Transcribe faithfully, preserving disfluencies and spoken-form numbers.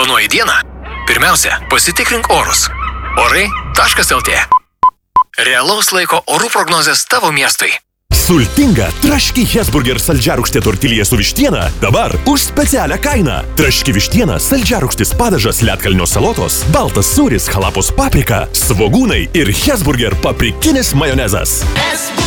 Planuoji dieną? Pirmiausia, pasitikrink orus. Orai taškas el tė. Realaus laiko orų prognozės tavo miestui. Sultinga traški Hesburger saldžiarūgštė tortilija su vištiena dabar už specialią kainą. Traški vištiena, saldžiarūgštis padažas, ledkalnio salotos, baltas sūris, halapos paprika, svogūnai ir Hesburger paprikinis majonezas.